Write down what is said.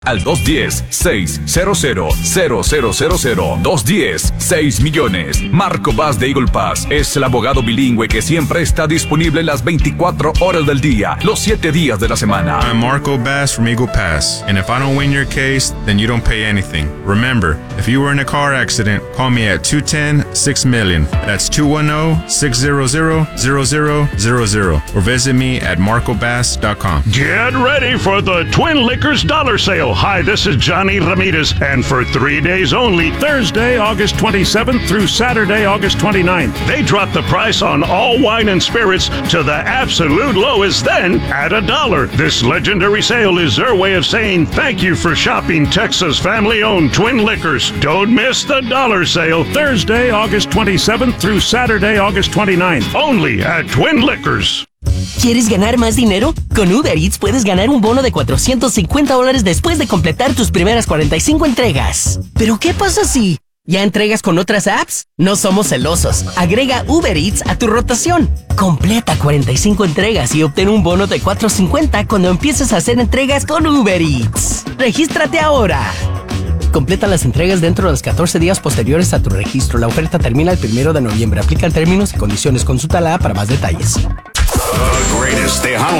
Al 210-600-0000. 210-6 millones. Marco Bass de Eagle Pass es el abogado bilingüe que siempre está disponible las 24 horas del día, los 7 días de la semana. I'm Marco Bass from Eagle Pass, and if I don't win your case, then you don't pay anything. Remember, if you were in a car accident, call me at 210-6-million. That's 210-600-0000, or visit me at marcobass.com. Get ready for the Twin Liquors Dollar Sale. Hi, this is Johnny Ramirez, and for 3 days only, Thursday, August 27th through Saturday, August 29th, they dropped the price on all wine and spirits to the absolute lowest, then at $1. This legendary sale is their way of saying thank you for shopping Texas family-owned Twin Liquors. Don't miss the dollar sale, Thursday, August 27th through Saturday, August 29th, only at Twin Liquors. ¿Quieres ganar más dinero? Con Uber Eats puedes ganar un bono de $450 después de completar tus primeras 45 entregas. ¿Pero qué pasa si ya entregas con otras apps? No somos celosos. Agrega Uber Eats a tu rotación. Completa 45 entregas y obtén un bono de $450 cuando empieces a hacer entregas con Uber Eats. ¡Regístrate ahora! Completa las entregas dentro de los 14 días posteriores a tu registro. La oferta termina el 1 de noviembre. Aplican términos y condiciones. Consulta la app para más detalles. The greatest Tejano